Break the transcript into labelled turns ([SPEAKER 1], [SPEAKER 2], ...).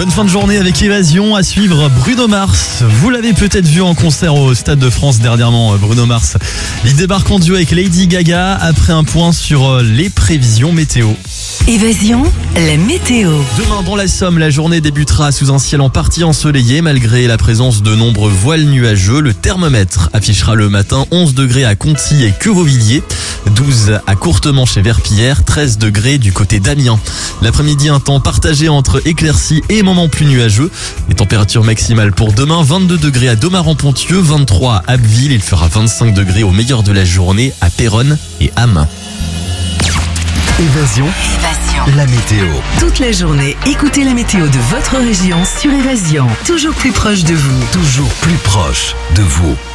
[SPEAKER 1] Bonne fin de journée avec Évasion. À suivre Bruno Mars. Vous l'avez peut-être vu en concert au Stade de France dernièrement, Bruno Mars. Il débarque en duo avec Lady Gaga après un point sur les prévisions météo.
[SPEAKER 2] Évasion, la météo.
[SPEAKER 1] Demain dans la Somme, la journée débutera sous un ciel en partie ensoleillé malgré la présence de nombreux voiles nuageux. Le thermomètre affichera le matin 11 degrés à Conty et Queuvauvilliers, 12 à Courtemanche et Verpillière, 13 degrés du côté d'Amiens. L'après-midi, un temps partagé entre éclaircies et moments plus nuageux. Les températures maximales pour demain, 22 degrés à Domaran-Ponthieu, 23 à Abbeville. Il fera 25 degrés au meilleur de la journée à Péronne et Ham.
[SPEAKER 3] Évasion, la météo.
[SPEAKER 2] Toute la journée, écoutez la météo de votre région sur Évasion. Toujours plus proche de vous.
[SPEAKER 3] Toujours plus proche de vous.